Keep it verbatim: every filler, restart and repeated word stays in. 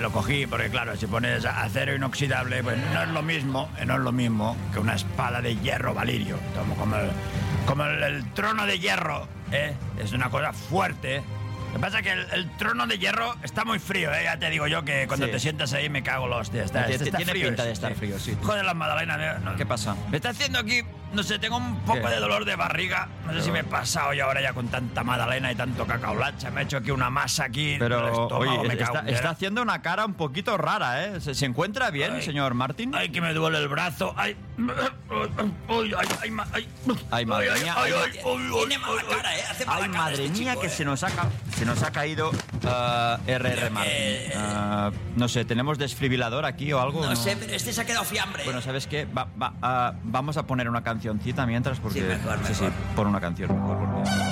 lo cogí, porque claro, si pones acero inoxidable, pues no es lo mismo, eh, no es lo mismo que una espada de hierro valirio, como, como, el, como el, el trono de hierro, ¿eh? Es una cosa fuerte. Lo que pasa es que el, el trono de hierro está muy frío, ¿eh? Ya te digo yo que cuando Sí. te sientas ahí me cago en la hostia. Está, Tiene- está tiene frío, pinta es- de estar frío, sí. Joder, las magdalenas. No, ¿Qué pasa? Me está haciendo aquí, no sé, tengo un poco ¿Qué? de dolor de barriga. No sé si me he pasado yo ahora ya con tanta magdalena y tanto cacaolacha. Me he hecho aquí una masa aquí. en el Pero, estómago, oye, me cago está, en- está haciendo una cara un poquito rara, ¿eh? ¿Se, se encuentra bien, Ay. señor Martin? Ay, que me duele el brazo. Ay, ay, ay, ay, ma- ay. Ay, madre Ay, mía. ay, Ay, ay, ay, Tiene ay, mala ay, cara, ¿eh? Hace mala Ay, cara madre este mía, chico, que ¿eh? se nos ha, ca- se nos ha caído uh, R R Creo Martin. que- Uh, no sé, ¿tenemos desfibrilador aquí o algo? No sé, pero este se ha quedado fiambre. Bueno, ¿sabes qué? Va- va- ah, vamos a poner una cancioncita mientras porque... Sí, mejor, Sí, sí, mejor. pon una canción mejor porque...